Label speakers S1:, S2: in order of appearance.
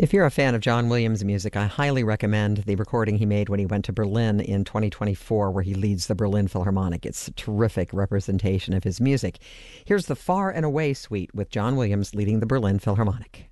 S1: If you're a fan of John Williams music, I highly recommend the recording he made when he went to Berlin in 2024, where he leads the Berlin Philharmonic. It's a terrific representation of his music. Here's the Far and Away Suite with John Williams leading the Berlin Philharmonic.